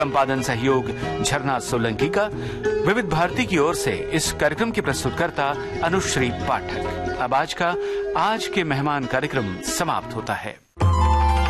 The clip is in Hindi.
संपादन सहयोग झरना सोलंकी का। विविध भारती की ओर से इस कार्यक्रम की प्रस्तुतकर्ता अनुश्री पाठक। अब आज के मेहमान कार्यक्रम समाप्त होता है।